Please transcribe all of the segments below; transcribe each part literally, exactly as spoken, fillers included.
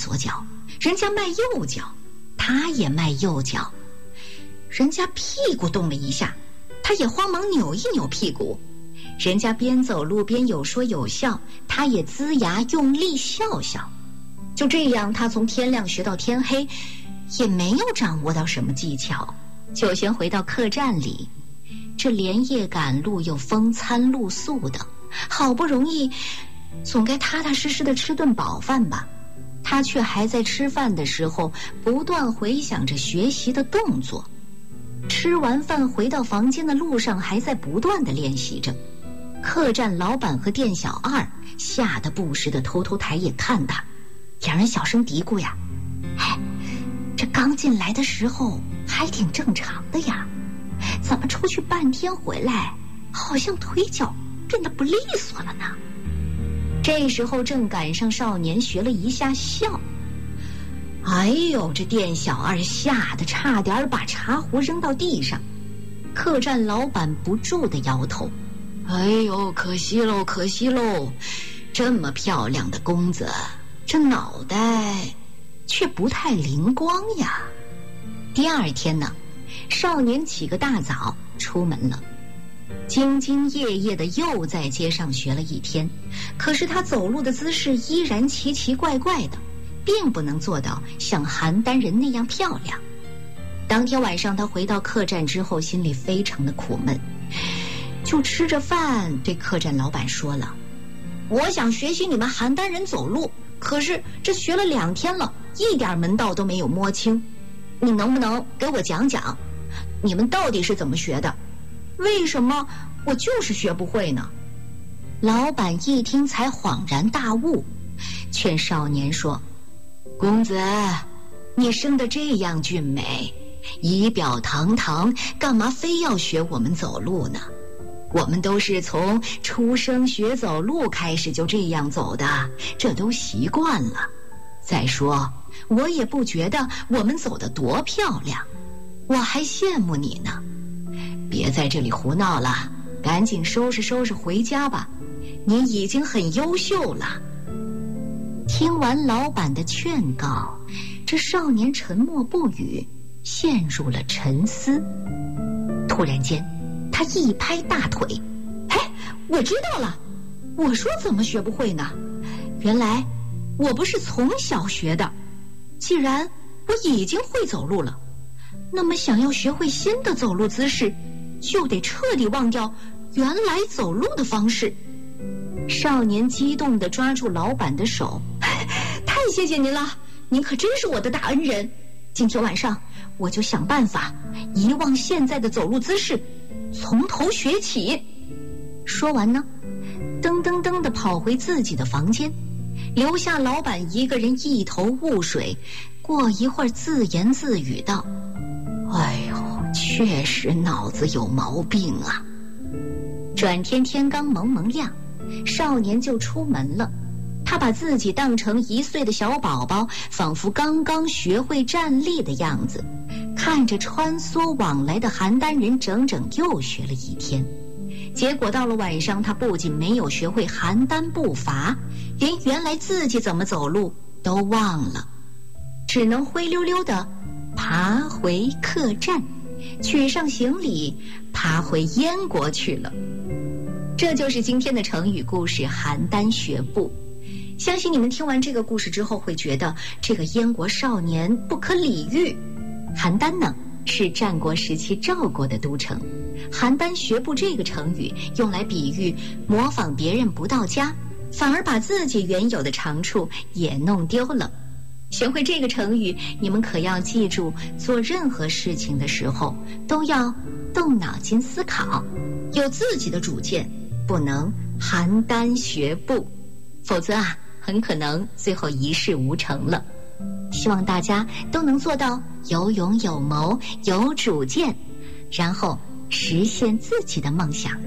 左脚，人家迈右脚，他也迈右脚。人家屁股动了一下，他也慌忙扭一扭屁股。人家边走路边有说有笑，他也龇牙用力笑笑。就这样，他从天亮学到天黑，也没有掌握到什么技巧，就先回到客栈里。这连夜赶路又风餐露宿的，好不容易总该踏踏实实的吃顿饱饭吧。他却还在吃饭的时候不断回想着学习的动作。吃完饭回到房间的路上还在不断的练习着。客栈老板和店小二吓得不时的偷偷抬眼看他，两人小声嘀咕呀：哎，这刚进来的时候还挺正常的呀，怎么出去半天回来好像腿脚变得不利索了呢？这时候正赶上少年学了一下笑。哎呦，这店小二吓得差点把茶壶扔到地上。客栈老板不住地摇头：哎呦，可惜喽，可惜喽！这么漂亮的公子，这脑袋却不太灵光呀。第二天呢，少年起个大早出门了，兢兢业业的又在街上学了一天。可是他走路的姿势依然奇奇怪怪的，并不能做到像邯郸人那样漂亮。当天晚上他回到客栈之后，心里非常的苦闷，就吃着饭对客栈老板说了：我想学习你们邯郸人走路，可是这学了两天了，一点门道都没有摸清，你能不能给我讲讲你们到底是怎么学的？为什么我就是学不会呢？老板一听才恍然大悟，劝少年说：公子，你生得这样俊美，仪表堂堂，干嘛非要学我们走路呢？我们都是从出生学走路开始就这样走的，这都习惯了。再说，我也不觉得我们走得多漂亮，我还羡慕你呢。别在这里胡闹了，赶紧收拾收拾回家吧，你已经很优秀了。听完老板的劝告，这少年沉默不语，陷入了沉思。突然间，他一拍大腿：哎，我知道了，我说怎么学不会呢？原来我不是从小学的，既然我已经会走路了，那么想要学会新的走路姿势，就得彻底忘掉原来走路的方式。少年激动地抓住老板的手：太谢谢您了，您可真是我的大恩人。今天晚上我就想办法遗忘现在的走路姿势，从头学起。说完呢，噔噔噔地跑回自己的房间，留下老板一个人一头雾水。过一会儿自言自语道：哎呦，确实脑子有毛病啊。转天天刚蒙蒙亮，少年就出门了。他把自己当成一岁的小宝宝，仿佛刚刚学会站立的样子，看着穿梭往来的邯郸人，整整又学了一天。结果到了晚上，他不仅没有学会邯郸步伐，连原来自己怎么走路都忘了，只能灰溜溜地爬回客栈，取上行李，爬回燕国去了。这就是今天的成语故事邯郸学步。相信你们听完这个故事之后会觉得这个燕国少年不可理喻。邯郸呢，是战国时期赵国的都城。邯郸学步这个成语用来比喻模仿别人不到家，反而把自己原有的长处也弄丢了。学会这个成语，你们可要记住，做任何事情的时候都要动脑筋思考，有自己的主见，不能邯郸学步，否则啊，很可能最后一事无成了。希望大家都能做到有勇有谋有主见，然后实现自己的梦想。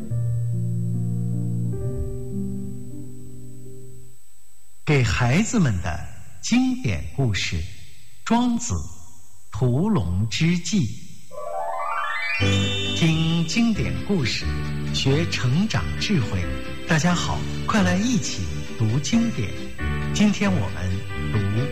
给孩子们的经典故事《庄子·屠龙之记》。听经典故事，学成长智慧。大家好，快来一起读经典。今天我们读